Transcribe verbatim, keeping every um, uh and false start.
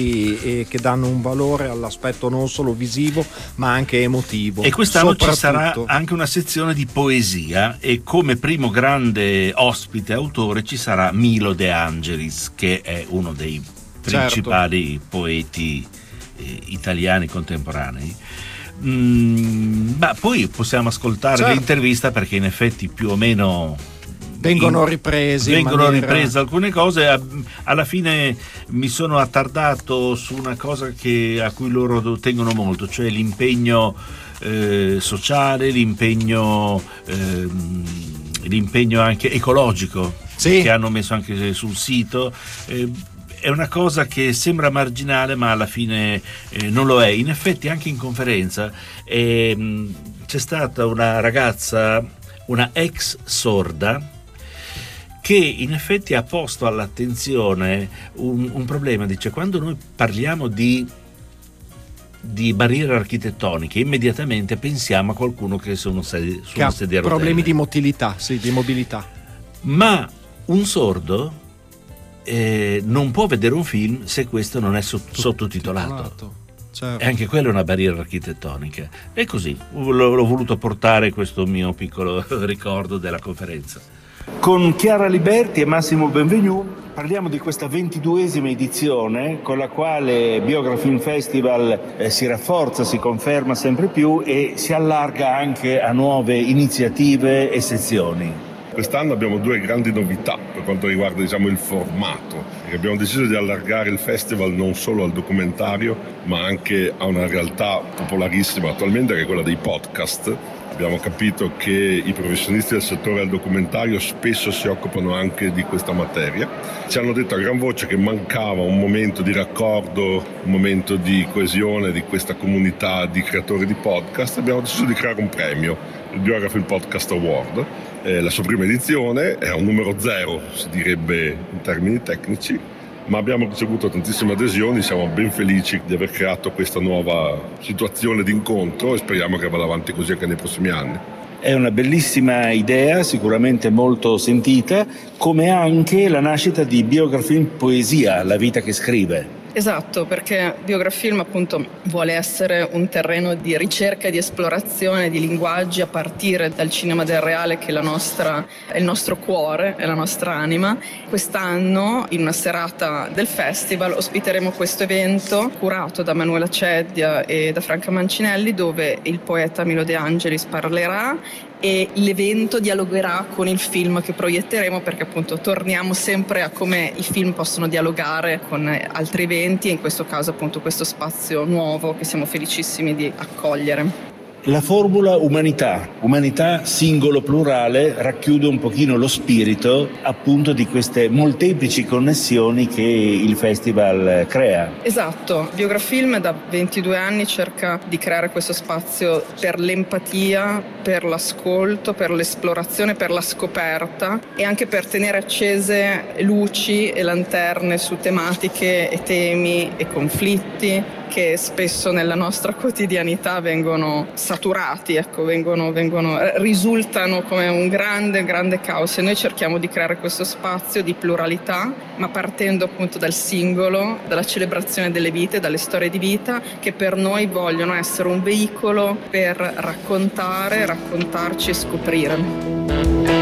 e che danno un valore all'aspetto non solo visivo ma anche emotivo. E quest'anno ci sarà anche una sezione di poesia e come primo grande ospite autore ci sarà Milo De Angelis, che è uno dei principali certo. poeti eh, italiani contemporanei. Mm, ma poi possiamo ascoltare certo. l'intervista, perché in effetti più o meno vengono ripresi vengono maniera... riprese alcune cose. Alla fine mi sono attardato su una cosa che, a cui loro tengono molto, cioè l'impegno eh, sociale, l'impegno eh, l'impegno anche ecologico sì. che hanno messo anche sul sito. Eh, è una cosa che sembra marginale ma alla fine eh, non lo è. In effetti anche in conferenza eh, c'è stata una ragazza, una ex sorda, che in effetti ha posto all'attenzione un, un problema. Dice: quando noi parliamo di, di barriere architettoniche immediatamente pensiamo a qualcuno che sono sedi, su che una ha sedia a rotelle. Problemi di motilità, sì, di mobilità. Ma un sordo eh, non può vedere un film se questo non è sott- sottotitolato. Certo. E anche quella è una barriera architettonica. E così l'ho, l'ho voluto portare questo mio piccolo ricordo della conferenza. Con Chiara Liberti e Massimo Benvenu parliamo di questa ventiduesima edizione, con la quale Biografilm Festival eh, si rafforza, si conferma sempre più e si allarga anche a nuove iniziative e sezioni. Quest'anno abbiamo due grandi novità per quanto riguarda, diciamo, il formato, perché abbiamo deciso di allargare il festival non solo al documentario ma anche a una realtà popolarissima attualmente, che è quella dei podcast. Abbiamo capito che i professionisti del settore del documentario spesso si occupano anche di questa materia. Ci hanno detto a gran voce che mancava un momento di raccordo, un momento di coesione di questa comunità di creatori di podcast. Abbiamo deciso di creare un premio, il Biografilm Podcast Award. Eh, la sua prima edizione è un numero zero, si direbbe in termini tecnici, ma abbiamo ricevuto tantissime adesioni, siamo ben felici di aver creato questa nuova situazione di incontro e speriamo che vada avanti così anche nei prossimi anni. È una bellissima idea, sicuramente molto sentita, come anche la nascita di Biografilm Poesia, la vita che scrive. Esatto, perché Biografilm appunto vuole essere un terreno di ricerca e di esplorazione di linguaggi a partire dal cinema del reale, che è la nostra, è il nostro cuore, è la nostra anima. Quest'anno, in una serata del festival, ospiteremo questo evento curato da Manuela Cedia e da Franca Mancinelli, dove il poeta Milo De Angelis parlerà e l'evento dialogherà con il film che proietteremo, perché appunto torniamo sempre a come i film possono dialogare con altri eventi, e in questo caso appunto questo spazio nuovo che siamo felicissimi di accogliere. La formula umanità, umanità singolo plurale, racchiude un pochino lo spirito appunto di queste molteplici connessioni che il festival crea. Esatto, Biografilm da ventidue anni cerca di creare questo spazio per l'empatia, per l'ascolto, per l'esplorazione, per la scoperta e anche per tenere accese luci e lanterne su tematiche e temi e conflitti che spesso nella nostra quotidianità vengono saturati, ecco, vengono, vengono, risultano come un grande, grande caos, e noi cerchiamo di creare questo spazio di pluralità, ma partendo appunto dal singolo, dalla celebrazione delle vite, dalle storie di vita, che per noi vogliono essere un veicolo per raccontare, raccontarci e scoprire.